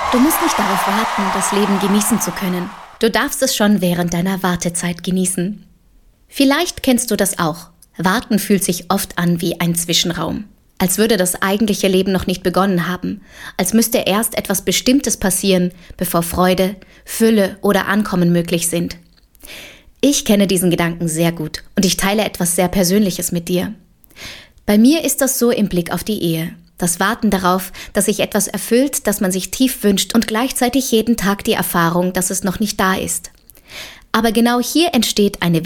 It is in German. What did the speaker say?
Du musst nicht darauf warten, das Leben genießen zu können. Du darfst es schon während deiner Wartezeit genießen. Vielleicht kennst du das auch. Warten fühlt sich oft an wie ein Zwischenraum. Als würde das eigentliche Leben noch nicht begonnen haben. Als müsste erst etwas Bestimmtes passieren, bevor Freude, Fülle oder Ankommen möglich sind. Ich kenne diesen Gedanken sehr gut und ich teile etwas sehr Persönliches mit dir. Bei mir ist das so im Blick auf die Ehe. Das Warten darauf, dass sich etwas erfüllt, das man sich tief wünscht und gleichzeitig jeden Tag die Erfahrung, dass es noch nicht da ist. Aber genau hier entsteht eine